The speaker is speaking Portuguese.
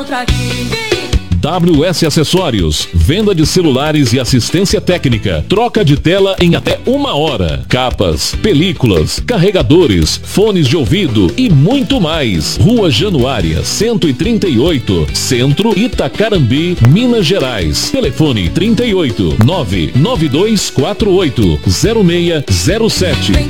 WS Acessórios, venda de celulares e assistência técnica, troca de tela em até 1 hora, capas, películas, carregadores, fones de ouvido e muito mais. Rua Januária, 138, Centro, Itacarambi, Minas Gerais. Telefone 38 99248 0607.